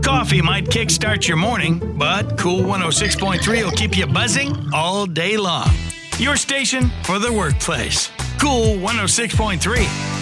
coffee might kickstart your morning, but Cool 106.3 will keep you buzzing all day long. Your station for the workplace. Cool 106.3.